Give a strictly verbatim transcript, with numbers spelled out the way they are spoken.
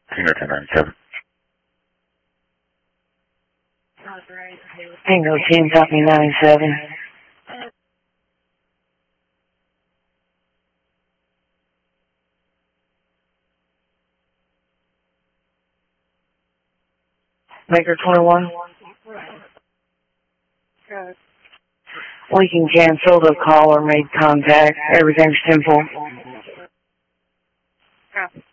Tango ten ninety-seven. Tango ten, copy ninety-seven. Maker twenty-one. We can cancel the call or make contact. Everything's simple.